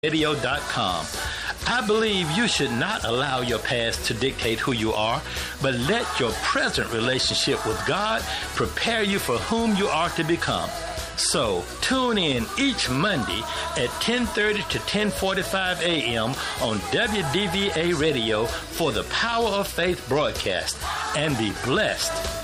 radio.com. I believe you should not allow your past to dictate who you are, but let your present relationship with God prepare you for whom you are to become. So, tune in each Monday at 10:30 to 10:45 a.m. on WDVA Radio for the Power of Faith broadcast, and be blessed.